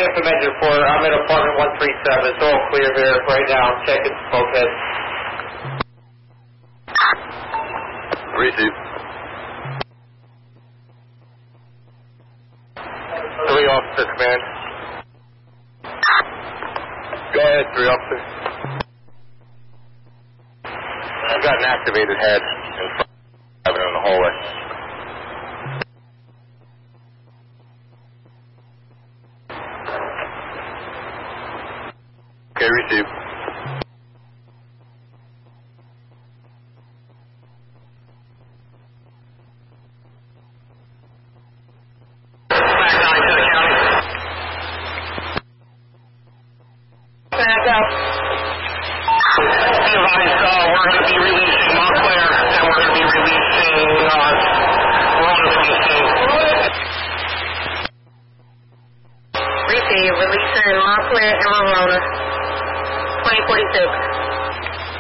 Phantom Engine 4. I'm at apartment 137. It's all clear here right now. I'm checking bulkhead. Receive. 3 officer command. Go ahead, 3 officer. I've got an activated head in front of it in the hallway. Okay, receive. Back up. Be advised, we're going to be releasing Montclair, and we're going to be releasing Verona from the scene. Receive, releasing Montclair and Verona. 2046.